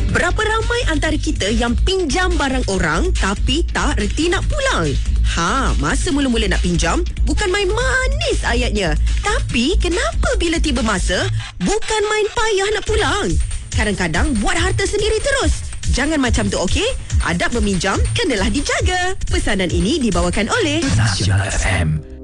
Berapa ramai antara kita yang pinjam barang orang tapi tak reti nak pulang? Masa mula-mula nak pinjam, bukan main manis ayatnya. Tapi kenapa bila tiba masa, bukan main payah nak pulang? Kadang-kadang buat harta sendiri terus. Jangan macam tu, okey? Adab meminjam kenalah dijaga. Pesanan ini dibawakan oleh Nasional FM.